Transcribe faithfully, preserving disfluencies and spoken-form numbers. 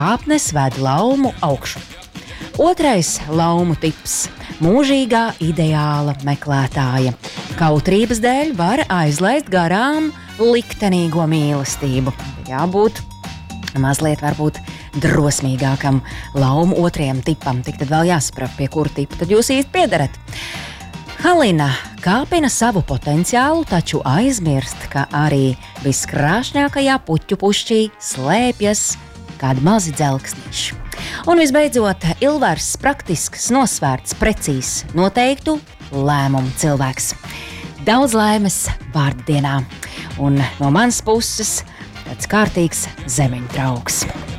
kāpnes ved laumu augšu. Otrais laumu tips – mūžīgā ideāla meklētāja. Kautrības dēļ var aizlaist garām liktenīgo mīlestību. Jābūt mazliet varbūt drosmīgākam laumu otrajam tipam. Tik tad vēl jāsaprot, pie kura tipa tad jūs īsti piederat. Halina kāpina savu potenciālu, taču aizmirst, ka arī viskrāšņākajā puķu pušķī slēpjas kādi mazi dzelksniši. Un visbeidzot, Ilvers praktisks, nosvērts, precīzs, noteiktu lēmumu cilvēks. Daudz laimes vārda dienā. Un no manas puses tāds kārtīgs zemeņu draugs.